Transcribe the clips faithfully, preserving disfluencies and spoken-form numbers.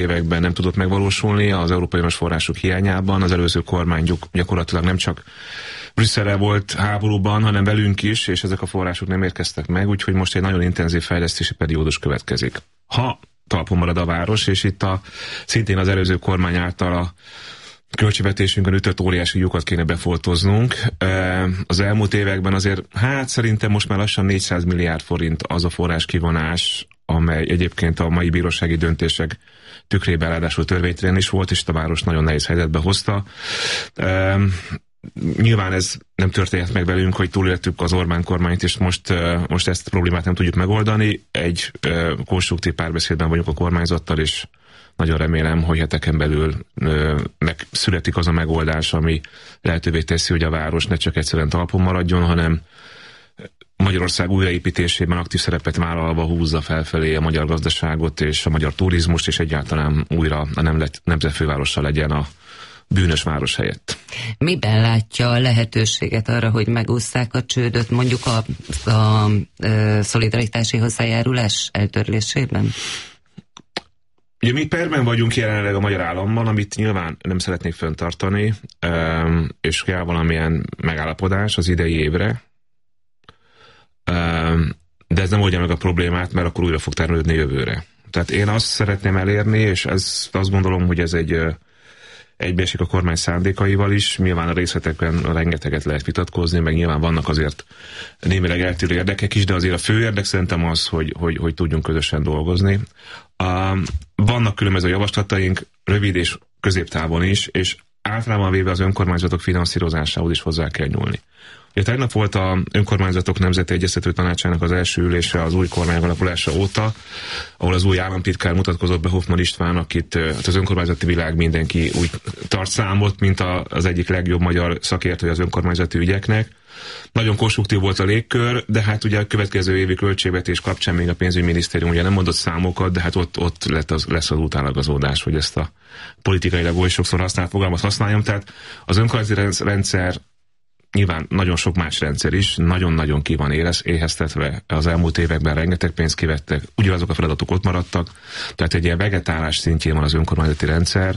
években nem tudott megvalósulni az európai uniós források hiányában. Az előző kormány gyakorlatilag nem csak Brüsszelre volt háborúban, hanem velünk is, és ezek a források nem érkeztek meg, úgyhogy most egy nagyon intenzív fejlesztési periódus következik. Ha talpon marad a város, és itt a, szintén az előző kormány által a költségvetésünkön ütött óriási lyukat kéne befoltoznunk. Az elmúlt években azért, hát szerintem most már lassan négyszáz milliárd forint az a forrás kivonás, amely egyébként a mai bírósági döntések tükrében ráadásul törvénytelen is volt, és a város nagyon nehéz helyzetbe hozta. Nyilván ez nem történt meg velünk, hogy túléltük az Orbán kormányt, és most, most ezt a problémát nem tudjuk megoldani. Egy konstruktív párbeszédben vagyunk a kormányzattal, és nagyon remélem, hogy heteken belül megszületik az a megoldás, ami lehetővé teszi, hogy a város ne csak egyszerűen talpon maradjon, hanem Magyarország újraépítésében aktív szerepet vállalva húzza felfelé a magyar gazdaságot és a magyar turizmust, és egyáltalán újra a nemzetfővárosa legyen a bűnös város helyett. Miben látja a lehetőséget arra, hogy megússzák a csődöt mondjuk a, a, a szolidaritási hozzájárulás eltörlésében? Ugye mi perben vagyunk jelenleg a magyar államban, amit nyilván nem szeretnék fenntartani, és kell valamilyen megállapodás az idei évre, de ez nem oldja meg a problémát, mert akkor újra fog termelődni jövőre. Tehát én azt szeretném elérni, és ez, azt gondolom, hogy ez egy egybeesik a kormány szándékaival is, nyilván a részletekben rengeteget lehet vitatkozni, meg nyilván vannak azért némileg eltérő érdekek is, de azért a fő érdek szerintem az, hogy, hogy, hogy tudjunk közösen dolgozni. Uh, vannak különböző javaslataink, rövid és középtávon is, és általában véve az önkormányzatok finanszírozásához is hozzá kell nyúlni. Ugye tegnap volt az önkormányzatok nemzeti egyeztető tanácsának az első ülése az új kormány alakulása óta, ahol az új államtitkár mutatkozott be, Hoffman István, akit az önkormányzati világ mindenki úgy tart számot, mint a, az egyik legjobb magyar szakértője az önkormányzati ügyeknek. Nagyon konstruktív volt a légkör, de hát ugye a következő évi költségvetés kapcsán még a pénzügyminisztérium ugye nem mondott számokat, de hát ott, ott lett az, lesz az utánlagazódás, hogy ezt a politikailag oly sokszor használt fogalmat használjam. Tehát az önkormányzati rendszer nyilván nagyon sok más rendszer is, nagyon-nagyon ki van érez, éheztetve, az elmúlt években rengeteg pénzt kivettek, ugyanazok a feladatok ott maradtak, tehát egy ilyen vegetálás szintjén van az önkormányzati rendszer.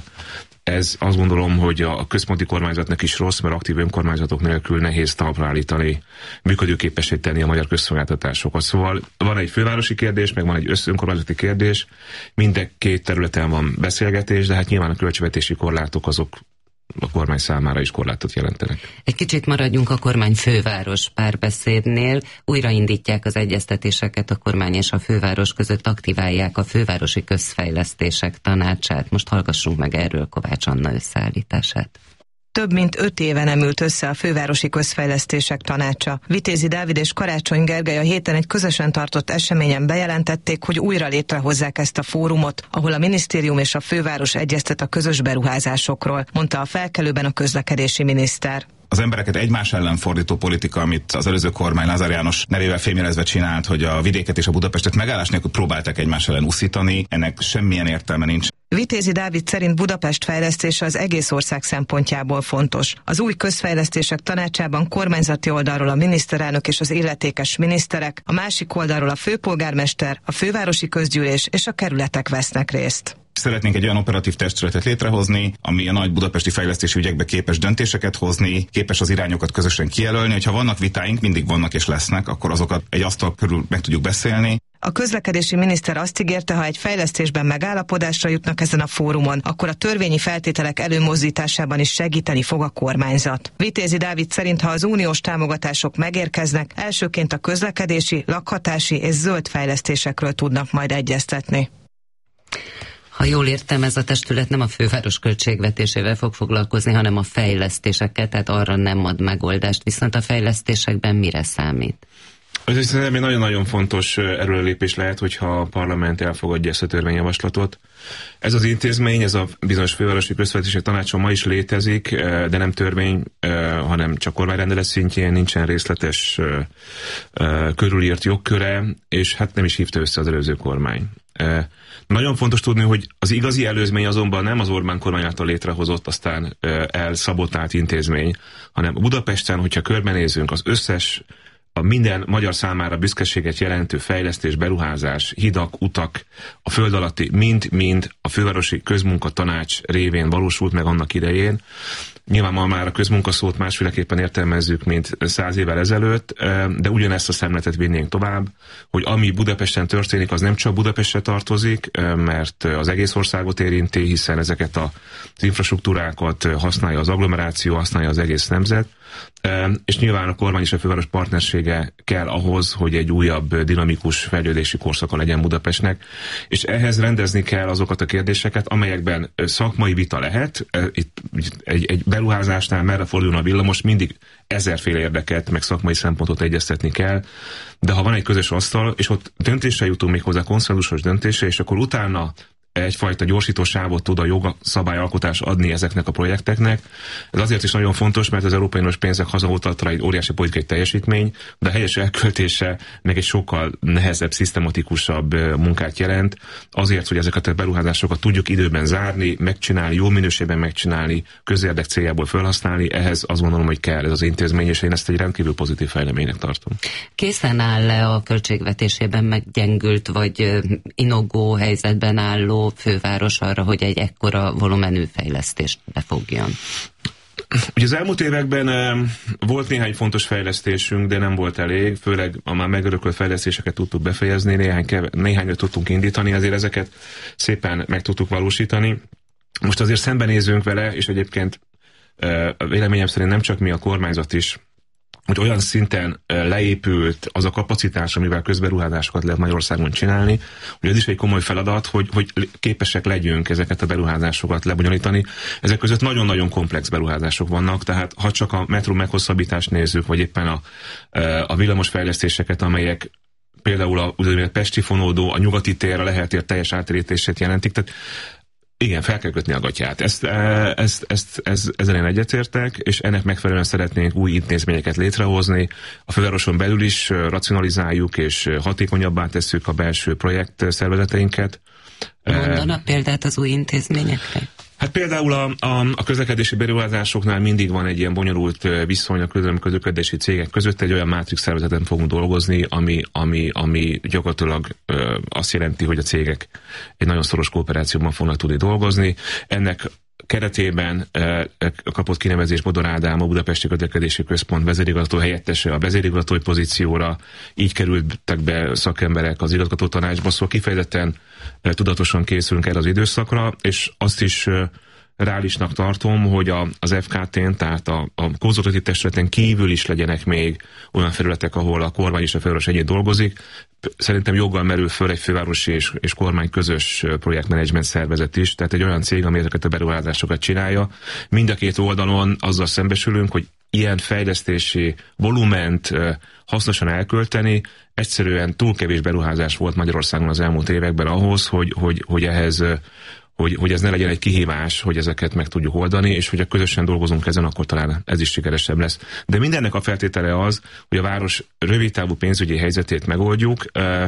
Ez azt gondolom, hogy a központi kormányzatnak is rossz, mert aktív önkormányzatok nélkül nehéz talpra állítani, működőképessé tenni a magyar közszolgáltatásokat. Szóval van egy fővárosi kérdés, meg van egy összönkormányzati kérdés, minden két területen van beszélgetés, de hát nyilván a költségvetési korlátok azok a kormány számára is korlátot jelentenek. Egy kicsit maradjunk a kormány főváros párbeszédnél. Újraindítják az egyeztetéseket a kormány és a főváros között, aktiválják a fővárosi közfejlesztések tanácsát. Most hallgassunk meg erről Kovács Anna összeállítását. Több mint öt éve nem ült össze a fővárosi közfejlesztések tanácsa. Vitézi Dávid és Karácsony Gergely a héten egy közösen tartott eseményen bejelentették, hogy újra létrehozzák ezt a fórumot, ahol a minisztérium és a főváros egyeztet a közös beruházásokról, mondta a felkelőben a közlekedési miniszter. Az embereket egymás ellen fordító politika, amit az előző kormány Lázár János nevével fémjelezve csinált, hogy a vidéket és a Budapestet megállás nélkül próbálták egymás ellen uszítani, ennek semmilyen értelme nincs. Vitézi Dávid szerint Budapest fejlesztése az egész ország szempontjából fontos. Az új közfejlesztések tanácsában kormányzati oldalról a miniszterelnök és az illetékes miniszterek, a másik oldalról a főpolgármester, a fővárosi közgyűlés és a kerületek vesznek részt. Szeretnénk egy olyan operatív testületet létrehozni, ami a nagy budapesti fejlesztési ügyekbe képes döntéseket hozni, képes az irányokat közösen kijelölni, hogyha vannak vitáink, mindig vannak és lesznek, akkor azokat egy asztal körül meg tudjuk beszélni. A közlekedési miniszter azt ígérte, ha egy fejlesztésben megállapodásra jutnak ezen a fórumon, akkor a törvényi feltételek előmozdításában is segíteni fog a kormányzat. Vitézi Dávid szerint, ha az uniós támogatások megérkeznek, elsőként a közlekedési, lakhatási és zöld fejlesztésekről tudnak majd egyeztetni. Ha jól értem, ez a testület nem a főváros költségvetésével fog foglalkozni, hanem a fejlesztésekkel, tehát arra nem ad megoldást. Viszont a fejlesztésekben mire számít? Ez szerintem egy nagyon-nagyon fontos erőlépés lehet, hogyha a parlament elfogadja ezt a törvényjavaslatot. Ez az intézmény, ez a bizonyos fővárosi közfejlesztések tanácsa ma is létezik, de nem törvény, hanem csak kormányrendelet szintjén, nincsen részletes körülírt jogköre, és hát nem is hívta össze az előző kormány. Nagyon fontos tudni, hogy az igazi előzmény azonban nem az Orbán kormány által létrehozott, aztán elszabotált intézmény, hanem Budapesten, hogyha körbenézünk, az összes a minden magyar számára büszkeséget jelentő fejlesztés, beruházás, hidak, utak, a föld alatti mind-mind a fővárosi közmunkatanács révén valósult meg annak idején. Nyilván ma már a közmunkaszót másféleképpen értelmezzük, mint száz évvel ezelőtt, de ugyanezt a szemletet vinnénk tovább, hogy ami Budapesten történik, az nem csak Budapestre tartozik, mert az egész országot érinti, hiszen ezeket az infrastruktúrákat használja az agglomeráció, használja az egész nemzet, és nyilván a kormány és a főváros partnersége kell ahhoz, hogy egy újabb dinamikus fejlődési korszaka legyen Budapestnek, és ehhez rendezni kell azokat a kérdéseket, amelyekben szakmai vita lehet. Itt egy, egy beruházásnál merre fordulna a villamos, mindig ezerféle érdeket, meg szakmai szempontot egyeztetni kell, de ha van egy közös asztal, és ott döntésre jutunk még hozzá, konszenzusos döntésre, és akkor utána egyfajta gyorsító sávot tud a jogszabályalkotás adni ezeknek a projekteknek. Ez azért is nagyon fontos, mert az Európai Uniós pénzek hazahozatala egy óriási politikai teljesítmény, de a helyes elköltése meg egy sokkal nehezebb, szisztematikusabb munkát jelent. Azért, hogy ezeket a beruházásokat tudjuk időben zárni, megcsinálni, jó minőségben megcsinálni, közérdek céljából felhasználni, ehhez azt gondolom, hogy kell ez az intézmény, és én ezt egy rendkívül pozitív fejleménynek tartom. Készen áll-e a költségvetésében meggyengült, vagy inogó helyzetben álló főváros arra, hogy egy ekkora volumenű fejlesztést befogjon? Ugye az elmúlt években e, volt néhány fontos fejlesztésünk, de nem volt elég, főleg a már megörökölt fejlesztéseket tudtuk befejezni, néhány keve, néhányat tudtunk indítani, azért ezeket szépen meg tudtuk valósítani. Most azért szembenézünk vele, és egyébként e, véleményem szerint nem csak mi, a kormányzat is, hogy olyan szinten leépült az a kapacitás, amivel közberuházásokat lehet Magyarországon csinálni, hogy ez is egy komoly feladat, hogy, hogy képesek legyünk ezeket a beruházásokat lebonyolítani. Ezek között nagyon-nagyon komplex beruházások vannak, tehát ha csak a metró meghosszabbítást nézzük, vagy éppen a, a villamos fejlesztéseket, amelyek például a pesti fonódó, a nyugati tér, a Lehel tér teljes átérítését jelentik, tehát igen, fel kell kötni a gatyát. Ezt, ezt, ezt, ezt, ezzel én egyetértek, és ennek megfelelően szeretnénk új intézményeket létrehozni. A fővároson belül is racionalizáljuk, és hatékonyabbá tesszük a belső projekt szervezeteinket. Mondana példát az új intézményekre? Hát például a, a, a közlekedési beruházásoknál mindig van egy ilyen bonyolult viszony a közlekedési cégek között, egy olyan mátrix szervezeten fogunk dolgozni, ami, ami, ami gyakorlatilag ö, azt jelenti, hogy a cégek egy nagyon szoros kooperációban fognak tudni dolgozni. Ennek keretében e, kapott kinevezés Bodor Ádám, a Budapesti Közlekedési Központ vezérigazgató helyettese a vezérigazgatói pozícióra, így kerültek be szakemberek az igazgató tanácsba, szóval kifejezetten e, tudatosan készülünk erre az időszakra, és azt is e, reálisnak tartom, hogy a, az ef ká té-n, tehát a, a konzultatív testületen kívül is legyenek még olyan felületek, ahol a kormány és a főváros együtt dolgozik. Szerintem joggal merül föl egy fővárosi és, és kormány közös projektmenedzsment szervezet is, tehát egy olyan cég, ami ezeket a beruházásokat csinálja. Mind a két oldalon azzal szembesülünk, hogy ilyen fejlesztési volument hasznosan elkölteni, egyszerűen túl kevés beruházás volt Magyarországon az elmúlt években ahhoz, hogy, hogy, hogy ehhez Hogy, hogy ez ne legyen egy kihívás, hogy ezeket meg tudjuk oldani, és hogyha közösen dolgozunk ezen, akkor talán ez is sikeresebb lesz. De mindennek a feltétele az, hogy a város rövidtávú pénzügyi helyzetét megoldjuk.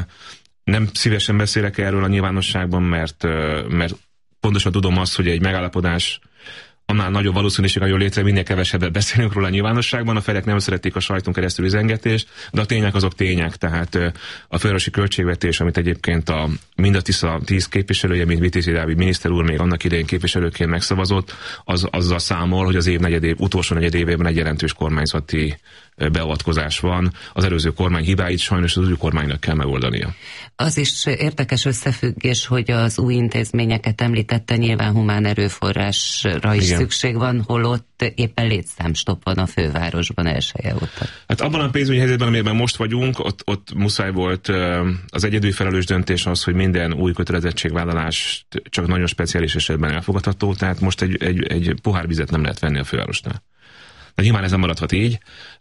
Nem szívesen beszélek erről a nyilvánosságban, mert, mert pontosan tudom azt, hogy egy megállapodás annál nagyobb valószínűséggel jól létre, minél kevesebbet beszélünk róla a nyilvánosságban, a felek nem szeretik a sajton keresztül üzengetést, de a tények azok tények, tehát a fővárosi költségvetés, amit egyébként a, mind a TISZA tíz képviselője, mint Vitézi Dávid miniszter úr még annak idején képviselőként megszavazott, az azzal számol, hogy az év negyedév, utolsó negyedévében egy jelentős kormányzati beavatkozás van. Az előző kormány hibáit sajnos az új kormánynak kell megoldania. Az is érdekes összefüggés, hogy az új intézményeket említette, nyilván humán erőforrásra is Igen. szükség van, holott éppen létszámstopp van a fővárosban elsője óta. Hát abban a pénzügyi helyzetben, amiben most vagyunk, ott, ott muszáj volt az egyedül felelős döntés az, hogy minden új kötelezettségvállalás csak nagyon speciális esetben elfogadható, tehát most egy, egy, egy pohár vizet nem lehet venni a fővárosnál. De nyilván ez nem maradhat így,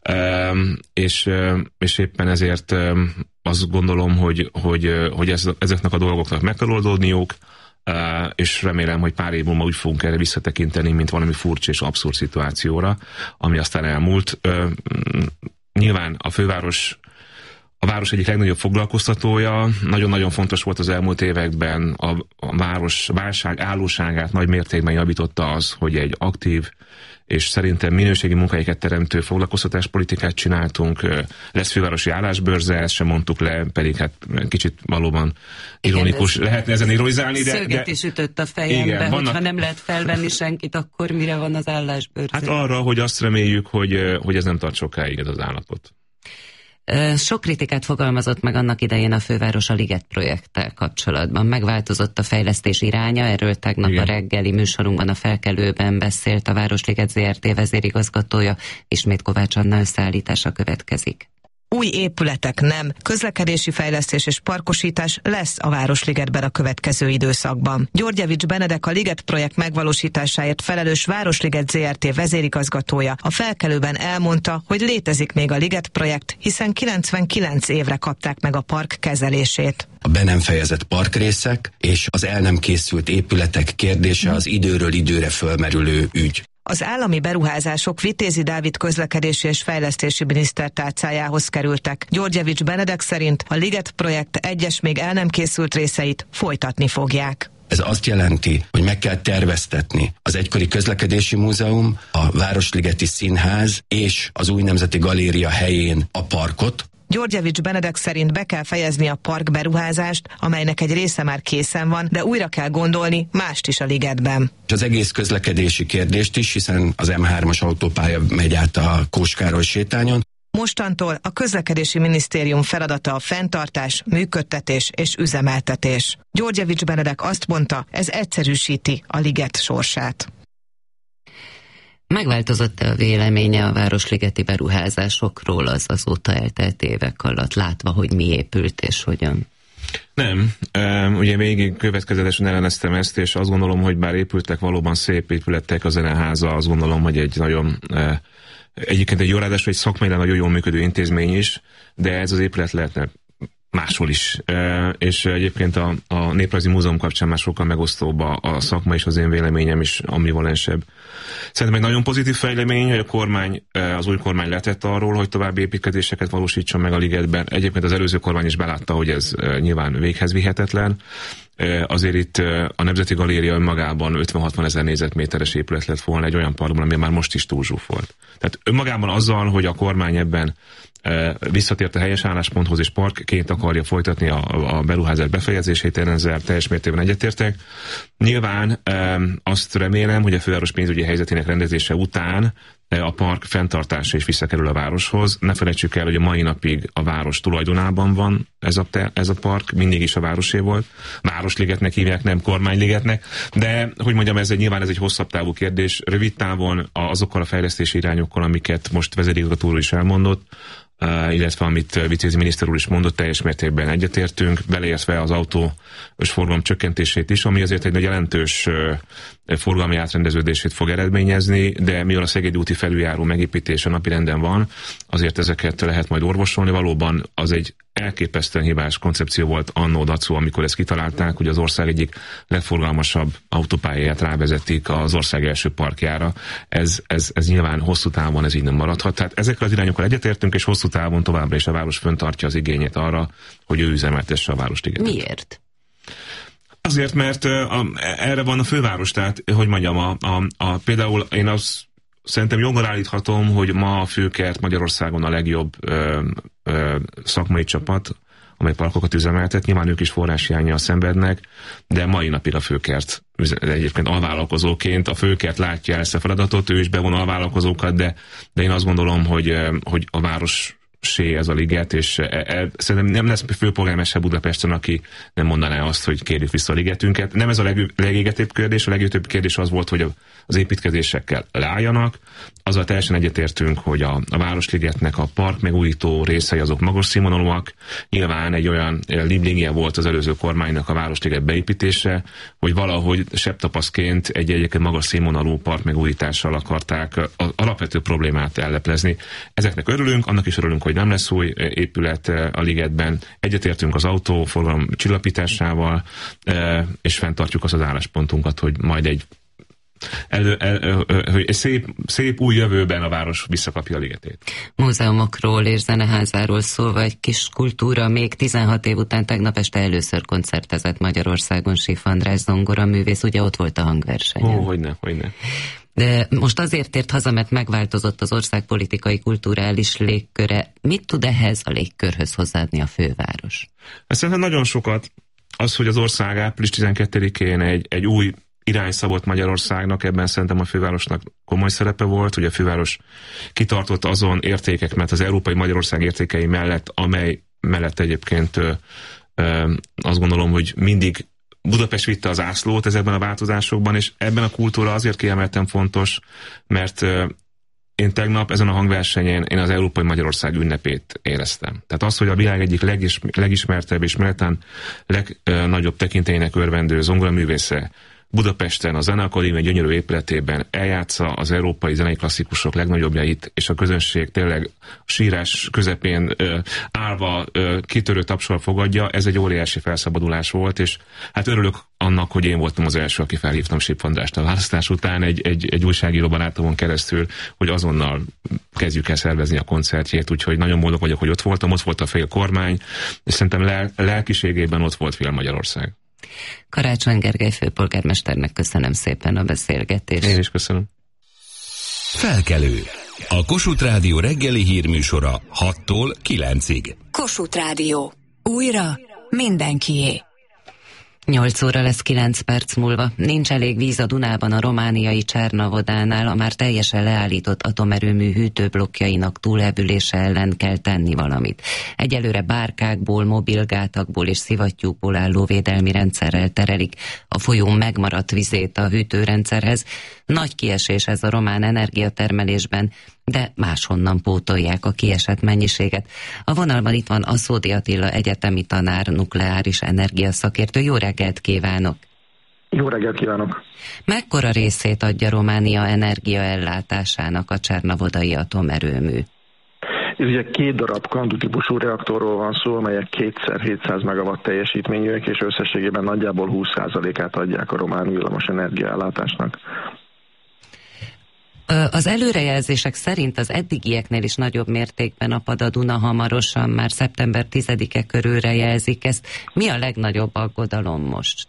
és, és éppen ezért azt gondolom, hogy, hogy, hogy ez, ezeknek a dolgoknak meg kell oldódniuk, és remélem, hogy pár év múlva úgy fogunk erre visszatekinteni, mint valami furcsa és abszurd szituációra, ami aztán elmúlt. Nyilván a főváros a város egyik legnagyobb foglalkoztatója. Nagyon-nagyon fontos volt az elmúlt években a, a város válság állóságát nagy mértékben javította az, hogy egy aktív és szerintem minőségi munkahelyeket teremtő foglalkoztatáspolitikát csináltunk. Lesz fővárosi állásbőrze, ezt sem mondtuk le, pedig hát kicsit valóban ironikus. Igen, lehetne ezen ironizálni, de... Szöget de, is ütött a fejembe, igen, vannak, hogyha nem lehet felvenni senkit, akkor mire van az állásbőrze? Hát arra, hogy azt reméljük, hogy, hogy ez nem tart sokáig ez az állapot. Sok kritikát fogalmazott meg annak idején a főváros a Liget projekttel kapcsolatban. Megváltozott a fejlesztés iránya, erről tegnap igen. a reggeli műsorunkban, a Felkelőben beszélt a Városliget zé er té vezérigazgatója, ismét Kovács Anna összeállítása következik. Új épületek nem, közlekedési fejlesztés és parkosítás lesz a Városligetben a következő időszakban. Györgyevics Benedek, a Liget projekt megvalósításáért felelős Városliget zé er té vezérigazgatója a Felkelőben elmondta, hogy létezik még a Liget projekt, hiszen kilencvenkilenc évre kapták meg a park kezelését. A be nem fejezett parkrészek és az el nem készült épületek kérdése az időről időre fölmerülő ügy. Az állami beruházások Vitézi Dávid közlekedési és fejlesztési miniszter tárcájához kerültek. Györgyevics Benedek szerint a Liget projekt egyes még el nem készült részeit folytatni fogják. Ez azt jelenti, hogy meg kell terveztetni az egykori közlekedési múzeum, a Városligeti Színház és az új Nemzeti Galéria helyén a parkot. Györgyevics Benedek szerint be kell fejezni a park beruházást, amelynek egy része már készen van, de újra kell gondolni mást is a Ligetben. És az egész közlekedési kérdést is, hiszen az em hármas autópálya megy át a Kós Károly sétányon. Mostantól a közlekedési minisztérium feladata a fenntartás, működtetés és üzemeltetés. Györgyevics Benedek azt mondta, ez egyszerűsíti a Liget sorsát. Megváltozott a véleménye a városligeti beruházásokról az azóta eltelt évek alatt, látva, hogy mi épült és hogyan? Nem. Ugye végig következetesen elleneztem ezt, és azt gondolom, hogy bár épültek valóban szép épületek, a Zeneháza, azt gondolom, hogy egy nagyon, egyébként egy jó, ráadásul egy szakmailag nagyon jól működő intézmény is, de ez az épület lehetne máshol is. E, és egyébként a, a Néprajzi Múzeum kapcsán már sokkal megosztóbb a, a szakma, és az én véleményem is ambivalensebb. Szerintem egy nagyon pozitív fejlemény, hogy a kormány, az új kormány letett arról, hogy további építkezéseket valósítson meg a Ligetben. Egyébként az előző kormány is belátta, hogy ez nyilván véghez vihetetlen. Azért itt a Nemzeti Galéria önmagában ötven-hatvan ezer négyzetméteres épület lett volna egy olyan parkban, ami már most is túl zsúfolt. Tehát önmagában azzal, hogy a kormány ebben visszatért a helyes állásponthoz, és parkként akarja folytatni a, a beruházás befejezését, én ezzel teljes mértékben egyetértek. Nyilván azt remélem, hogy a főváros pénzügyi helyzetének rendezése után a park fenntartása is visszakerül a városhoz. Ne felejtsük el, hogy a mai napig a város tulajdonában van ez a, ez a park, mindig is a városé volt. Városligetnek hívják, nem kormányligetnek, de hogy mondjam, ez egy, nyilván ez egy hosszabb távú kérdés. Rövid távon azokkal a fejlesztési irányokkal, amiket most vezérigazgató úr is elmondott, Uh, illetve amit Vitézi miniszter úr is mondott, teljes mértékben egyetértünk, beleértve az autós forgalom csökkentését is, ami azért egy nagy jelentős uh, forgalmi átrendeződését fog eredményezni, de mivel a Szegedi úti felüljáró megépítése napirenden van, azért ezeket lehet majd orvosolni. Valóban az egy elképesztően hibás koncepció volt annó Dacu, amikor ezt kitalálták, hogy az ország egyik legforgalmasabb autópályáját rávezetik az ország első parkjára. Ez, ez, ez nyilván hosszú távon ez így nem maradhat. Tehát ezekkel az irányokkal egyetértünk, és hosszú távon továbbra is a város fenntartja az igényét arra, hogy ő üzemeltesse a Városligetet. Miért? Azért, mert a, erre van a főváros, tehát, hogy mondjam, a, a, a, például én azt szerintem joggal állíthatom, hogy ma a Főkert Magyarországon a legjobb ö, ö, szakmai csapat, amely parkokat üzemeltet. Nyilván ők is forráshiánnyal szenvednek, de mai napig a Főkert egyébként alvállalkozóként, a Főkert látja ezt a feladatot, ő is bevon alvállalkozókat, de, de én azt gondolom, hogy, hogy a város ez a liget, és e, e, szerintem nem lesz főpolgármester Budapesten, aki nem mondaná azt, hogy kérjük vissza a ligetünket. Nem ez a leg, legégetőbb kérdés, a legégetőbb kérdés az volt, hogy a, az építkezésekkel leálljanak. Azzal teljesen egyetértünk, hogy a, a Városligetnek a park megújító részei azok magas színvonalúak. Nyilván egy olyan liblingie volt az előző kormánynak a Városliget beépítése, hogy valahogy sebtapaszként egy egyébként magas színvonalú park megújítással akarták az alapvető problémát elleplezni. Ezeknek örülünk, annak is örülünk, hogy nem lesz új épület a ligetben. Egyetértünk az autóforgalom csillapításával, és fenntartjuk azt az álláspontunkat, hogy majd egy elő, el, el, hogy egy szép, szép új jövőben a város visszakapja a ligetét. Múzeumokról és zeneházáról szólva egy kis kultúra, még tizenhat év után tegnap este először koncertezett Magyarországon Sif András zongora művész, ugye ott volt a hangversenyen. Ó, hogyne, hogyne. De most azért tért haza, mert megváltozott az ország politikai, kulturális légköre. Mit tud ehhez a légkörhöz hozzáadni a főváros? Ezt szerintem nagyon sokat. Az, hogy az ország április tizenkettedikén egy, egy új irány szabott Magyarországnak, ebben szerintem a fővárosnak komoly szerepe volt. Ugye a főváros kitartott azon értékek, mert az európai Magyarország értékei mellett, amely mellett egyébként ö, ö, azt gondolom, hogy mindig Budapest vitte az ászlót ezekben a változásokban, és ebben a kultúra azért kiemelten fontos, mert ö, én tegnap ezen a hangversenyen én az Európai Magyarország ünnepét éreztem. Tehát az, hogy a világ egyik legis, legismertebb és méltán legnagyobb tekintélynek örvendő zongoraművésze Budapesten, a Zeneakadémia gyönyörű épületében eljátsza az európai zenei klasszikusok legnagyobbjait, és a közönség tényleg a sírás közepén ö, állva ö, kitörő tapsal fogadja, ez egy óriási felszabadulás volt, és hát örülök annak, hogy én voltam az első, aki felhívtam Sif Andrást a választás után egy, egy, egy újságíró barátomon keresztül, hogy azonnal kezdjük el szervezni a koncertjét, úgyhogy nagyon boldog vagyok, hogy ott voltam, ott volt a fél kormány, és szerintem lel, lelkiségében ott volt fél Magyarország. Karácsony Gergely főpolgármesternek köszönöm szépen a beszélgetést. Én is köszönöm. Felkelő. A Kossuth Rádió reggeli hírműsora hattól kilencig. Kossuth Rádió. Újra mindenkié. nyolc óra lesz kilenc perc múlva. Nincs elég víz a Dunában a romániai Csernavodánál, a már teljesen leállított atomerőmű hűtőblokkjainak túlhevülése ellen kell tenni valamit. Egyelőre bárkákból, mobilgátakból és szivattyúkból álló védelmi rendszerrel terelik a folyó megmaradt vizét a hűtőrendszerhez. Nagy kiesés ez a román energiatermelésben, de máshonnan pótolják a kiesett mennyiséget. A vonalban itt van Aszódi Attila egyetemi tanár, nukleáris energiaszakértő. Jó reggelt kívánok! Jó reggelt kívánok! Mekkora részét adja Románia energiaellátásának a csernavodai atomerőmű? Ez ugye két darab Candu típusú reaktorról van szó, amelyek kétszer hétszáz megawatt teljesítményűek, és összességében nagyjából húsz százalékát adják a román villamos energiaellátásnak. Az előrejelzések szerint az eddigieknél is nagyobb mértékben apad a Duna hamarosan, már szeptember tizedike körülre jelzik ezt. Mi a legnagyobb aggodalom most?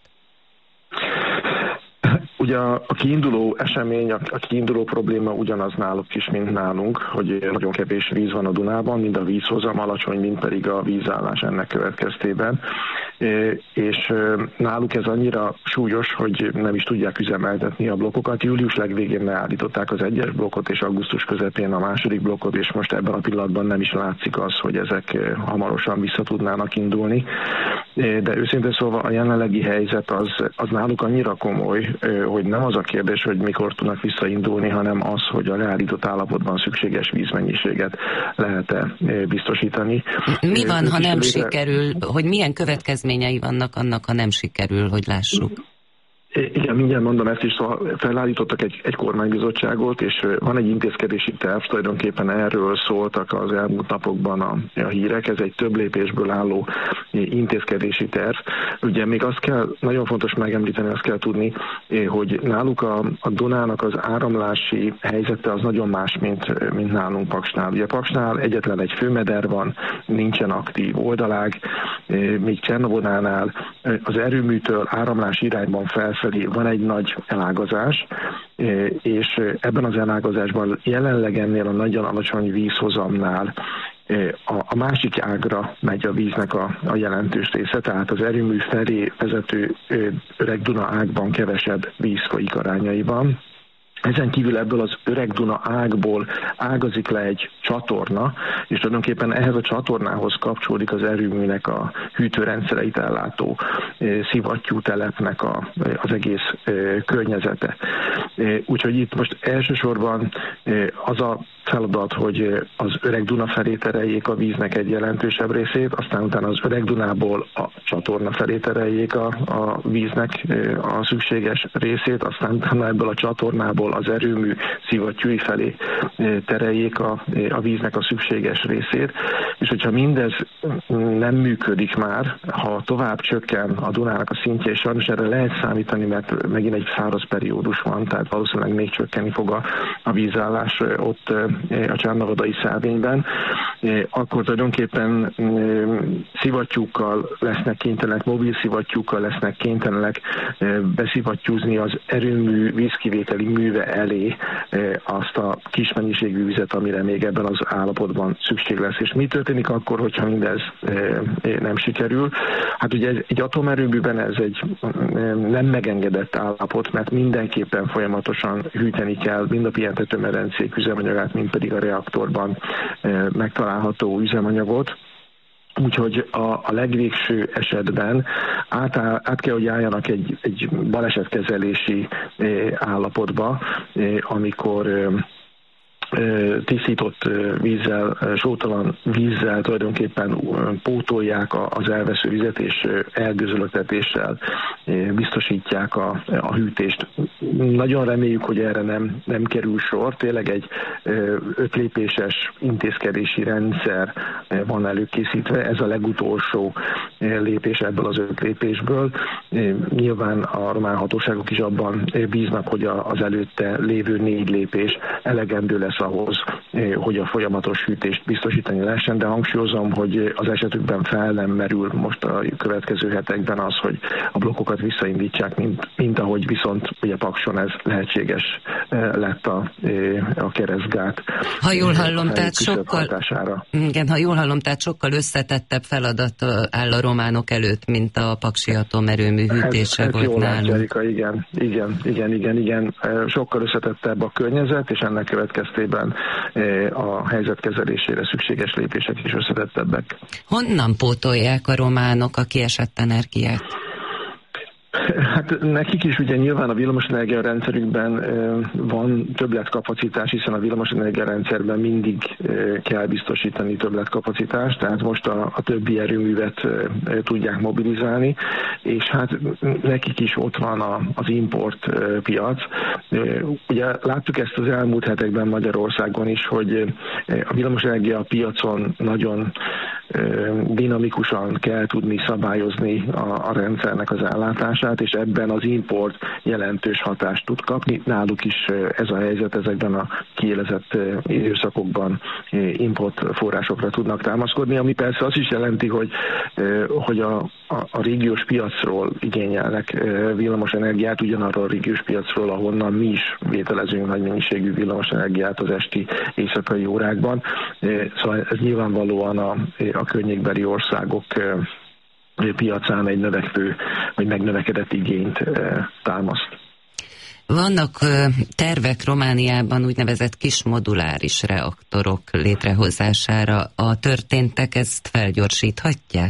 Ugye a kiinduló esemény, a kiinduló probléma ugyanaz náluk is, mint nálunk, hogy nagyon kevés víz van a Dunában, mind a vízhozam alacsony, mind pedig a vízállás ennek következtében. És náluk ez annyira súlyos, hogy nem is tudják üzemeltetni a blokkokat. Július legvégén leállították az egyes blokkot, és augusztus közepén a második blokkot, és most ebben a pillanatban nem is látszik az, hogy ezek hamarosan vissza tudnának indulni. De őszintén szólva a jelenlegi helyzet az, az náluk annyira komoly, hogy nem az a kérdés, hogy mikor tudnak visszaindulni, hanem az, hogy a leállított állapotban szükséges vízmennyiséget lehet-e biztosítani. Mi van, ha nem sikerül, hogy milyen következményei vannak annak, ha nem sikerül, hogy lássuk? Igen, mindjárt mondom ezt is, szóval felállítottak egy, egy kormánybizottságot, és van egy intézkedési terv, tulajdonképpen erről szóltak az elmúlt napokban a, a hírek, ez egy több lépésből álló intézkedési terv. Ugye még azt kell, nagyon fontos megemlíteni, azt kell tudni, hogy náluk a, a Dunának az áramlási helyzete az nagyon más, mint, mint nálunk Paksnál. Ugye Paksnál egyetlen egy főmeder van, nincsen aktív oldalág, míg Csernavodánál az erőműtől áramlás irányban felfelé van egy nagy elágazás, és ebben az elágazásban jelenleg ennél a nagyon alacsony vízhozamnál a másik ágra megy a víznek a, a jelentős része, tehát az erőmű felé vezető Öreg Duna ágban kevesebb víz folyik arányaiban. Ezen kívül ebből az Öreg Duna ágból ágazik le egy csatorna, és tulajdonképpen ehhez a csatornához kapcsolódik az erőműnek a hűtőrendszereit ellátó szivattyútelepnek a, az egész környezete. Úgyhogy itt most elsősorban az a feladat, hogy az Öreg Duna felé tereljék a víznek egy jelentősebb részét, aztán utána az Öreg Dunából a csatorna felé tereljék a, a víznek a szükséges részét, aztán utána ebből a csatornából az erőmű szivattyúi felé tereljék a, a víznek a szükséges részét, és hogyha mindez nem működik már, ha tovább csökken a Dunának a szintje, és sajnos erre lehet számítani, mert megint egy száraz periódus van, tehát valószínűleg még csökkenni fog a, a vízállás ott a Csárnavadai szelvényben, akkor tulajdonképpen szivattyúkkal lesznek kénytelenek, mobil szivattyúkkal lesznek kénytelenek beszivattyúzni az erőmű vízkivételi műve elé azt a kis mennyiségű vizet, amire még ebben az állapotban szükség lesz. És mi történik akkor, hogyha mindez nem sikerül? Hát ugye egy atomerőműben ez egy nem megengedett állapot, mert mindenképpen folyamatosan hűteni kell mind a pihentetőmedencék üzemanyagát, mind pedig a reaktorban megtalálható üzemanyagot. Úgyhogy a, a legvégső esetben át, át kell, hogy álljanak egy, egy balesetkezelési állapotba, amikor tisztított vízzel, sótalan vízzel tulajdonképpen pótolják az elvesző vizet, és elgőzölötetéssel biztosítják a, a hűtést. Nagyon reméljük, hogy erre nem, nem kerül sor. Tényleg egy ötlépéses intézkedési rendszer van előkészítve. Ez a legutolsó lépés ebből az öt lépésből. Nyilván a román hatóságok is abban bíznak, hogy az előtte lévő négy lépés elegendő lesz ahhoz, hogy a folyamatos hűtést biztosítani lehessen, de hangsúlyozom, hogy az esetükben fel nem merül most a következő hetekben az, hogy a blokkokat visszaindítsák, mint, mint ahogy viszont ugye Pakson ez lehetséges lett a, a keresztgát. Ha jól hallom, tehát sokkal, igen, ha jól hallom, tehát sokkal összetettebb feladat áll a románok előtt, mint a paksi atomerőmű hűtése ez, ez volt nálunk. Erika, igen, igen, igen, igen, igen. Sokkal összetettebb a környezet, és ennek következtében a helyzet kezelésére szükséges lépések is összetettebbek. Honnan pótolják a románok a kiesett energiát? Hát nekik is ugye nyilván a villamosenergia rendszerükben van többletkapacitás, hiszen a villamosenergia rendszerben mindig kell biztosítani többletkapacitást, tehát most a, a többi erőművet tudják mobilizálni, és hát nekik is ott van a, az import piac. Ugye láttuk ezt az elmúlt hetekben Magyarországon is, hogy a villamosenergia piacon nagyon dinamikusan kell tudni szabályozni a, a rendszernek az ellátását, és ebben az import jelentős hatást tud kapni. Náluk is ez a helyzet, ezekben a kiélezett időszakokban import forrásokra tudnak támaszkodni, ami persze azt is jelenti, hogy, hogy a, a, a régiós piacról igényelnek villamos energiát, ugyanarról a régiós piacról, ahonnan mi is vételezünk nagy mennyiségű villamos energiát az esti éjszakai órákban. Szóval ez nyilvánvalóan a, a környékbeli országok piacán egy növekvő, vagy megnövekedett igényt támaszt. Vannak tervek Romániában úgynevezett kis moduláris reaktorok létrehozására. A történtek ezt felgyorsíthatják?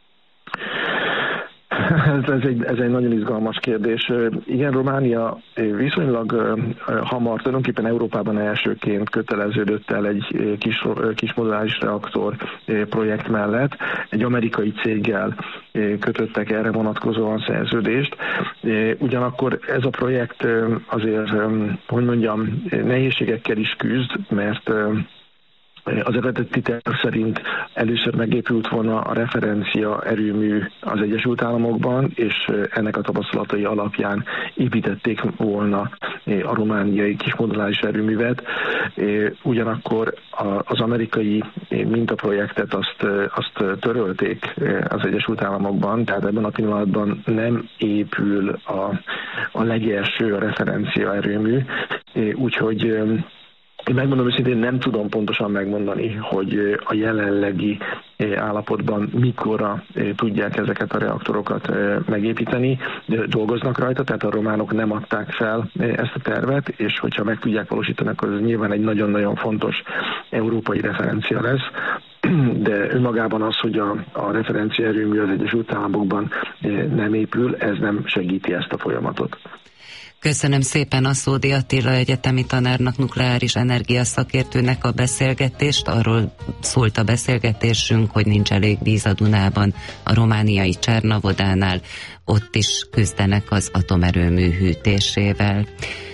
Ez, ez, egy, ez egy nagyon izgalmas kérdés. Igen, Románia viszonylag hamar, tulajdonképpen Európában elsőként köteleződött el egy kis, kis moduláris reaktor projekt mellett. Egy amerikai céggel kötöttek erre vonatkozóan szerződést. Ugyanakkor ez a projekt azért, hogy mondjam, nehézségekkel is küzd, mert az eredeti terv szerint először megépült volna a referencia erőmű az Egyesült Államokban, és ennek a tapasztalatai alapján építették volna a romániai kis moduláris erőművet. Ugyanakkor az amerikai mintaprojektet azt, azt törölték az Egyesült Államokban, tehát ebben a pillanatban nem épül a, a legelső a referencia erőmű, úgyhogy én megmondom őszintén, nem tudom pontosan megmondani, hogy a jelenlegi állapotban mikorra tudják ezeket a reaktorokat megépíteni. Dolgoznak rajta, tehát a románok nem adták fel ezt a tervet, és hogyha meg tudják valósítani, akkor ez nyilván egy nagyon-nagyon fontos európai referencia lesz. De önmagában az, hogy a, a referencia erőmű az Egyesült Államokban nem épül, ez nem segíti ezt a folyamatot. Köszönöm szépen Aszódi Attila egyetemi tanárnak, nukleáris energia szakértőnek a beszélgetést. Arról szólt a beszélgetésünk, hogy nincs elég víz a Dunában, a romániai Csernavodánál, ott is küzdenek az atomerőmű hűtésével.